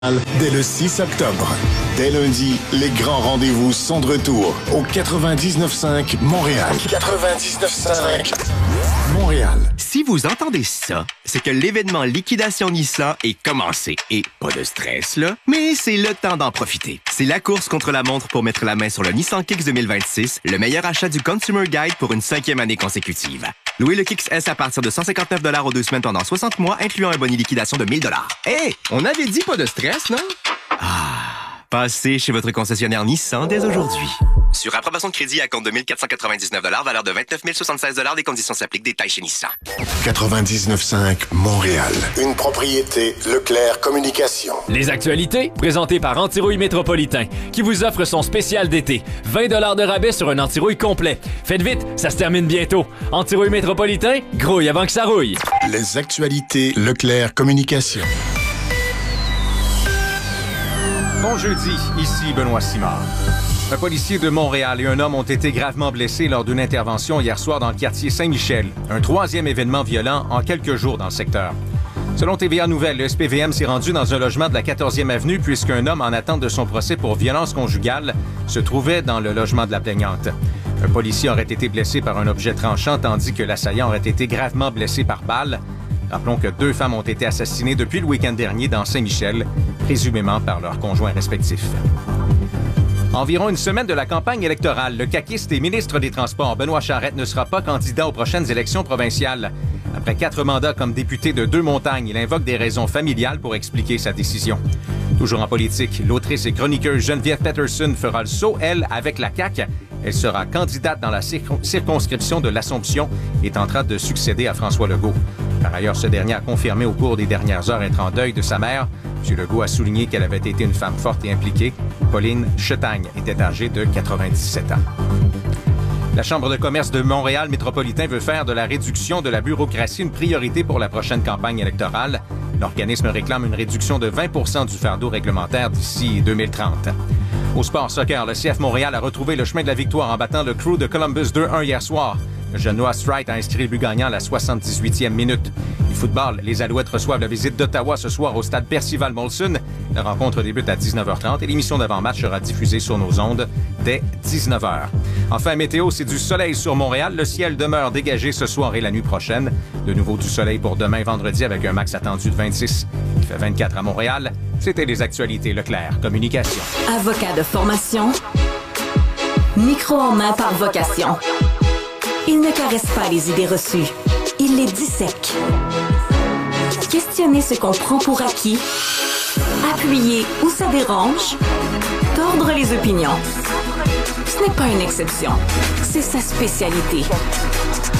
Dès le 6 octobre. Dès lundi, les grands rendez-vous sont de retour au 99.5 Montréal. 99.5 Montréal. Si vous entendez ça, c'est que l'événement Liquidation Nissan est commencé. Et pas de stress, là, mais c'est le temps d'en profiter. C'est la course contre la montre pour mettre la main sur le Nissan Kicks 2026, le meilleur achat du Consumer Guide pour une 5e année consécutive. Louez le Kicks S à partir de 159 $ aux 2 semaines pendant 60 mois, incluant un bonus liquidation de 1 000 $. Hey, on avait dit pas de stress, non? Passez chez votre concessionnaire Nissan dès aujourd'hui. Sur approbation de crédit à compte de 1 499 $, valeur de 29 076 $, des conditions s'appliquent, détails chez Nissan. 99.5 Montréal. Une propriété Leclerc Communication. Les actualités, présentées par Antirouille Métropolitain, qui vous offre son spécial d'été. 20 $ de rabais sur un antirouille complet. Faites vite, ça se termine bientôt. Antirouille Métropolitain, grouille avant que ça rouille. Les actualités Leclerc Communication. Bon jeudi, ici Benoît Simard. Un policier de Montréal et un homme ont été gravement blessés lors d'une intervention hier soir dans le quartier Saint-Michel. Un troisième événement violent en quelques jours dans le secteur. Selon TVA Nouvelles, le SPVM s'est rendu dans un logement de la 14e avenue puisqu'un homme en attente de son procès pour violence conjugale se trouvait dans le logement de la plaignante. Un policier aurait été blessé par un objet tranchant tandis que l'assaillant aurait été gravement blessé par balle. Rappelons que 2 femmes ont été assassinées depuis le week-end dernier dans Saint-Michel, présumément par leurs conjoints respectifs. Environ une semaine de la campagne électorale, le caquiste et ministre des Transports, Benoît Charette, ne sera pas candidat aux prochaines élections provinciales. Après 4 mandats comme député de Deux-Montagnes, il invoque des raisons familiales pour expliquer sa décision. Toujours en politique, l'autrice et chroniqueuse Geneviève Peterson fera le saut, elle, avec la CAQ. Elle sera candidate dans la circonscription de l'Assomption et tentera de succéder à François Legault. Par ailleurs, ce dernier a confirmé au cours des dernières heures être en deuil de sa mère. M. Legault a souligné qu'elle avait été une femme forte et impliquée. Pauline Chetagne était âgée de 97 ans. La Chambre de commerce de Montréal métropolitain veut faire de la réduction de la bureaucratie une priorité pour la prochaine campagne électorale. L'organisme réclame une réduction de 20 % du fardeau réglementaire d'ici 2030. Au sport soccer, le CF Montréal a retrouvé le chemin de la victoire en battant le Crew de Columbus 2-1 hier soir. Le jeune Noah Strite a inscrit le but gagnant à la 78e minute. Du football, les Alouettes reçoivent la visite d'Ottawa ce soir au stade Percival Molson. La rencontre débute à 19h30 et l'émission d'avant-match sera diffusée sur nos ondes dès 19h. Enfin, météo, c'est du soleil sur Montréal. Le ciel demeure dégagé ce soir et la nuit prochaine. De nouveau du soleil pour demain vendredi avec un max attendu de 26. Il fait 24 à Montréal. C'était les actualités Leclerc Communication. Avocat de formation, micro en main par vocation. Il ne caresse pas les idées reçues. Il les dissèque. Questionner ce qu'on prend pour acquis, appuyer où ça dérange, tordre les opinions. Ce n'est pas une exception, c'est sa spécialité.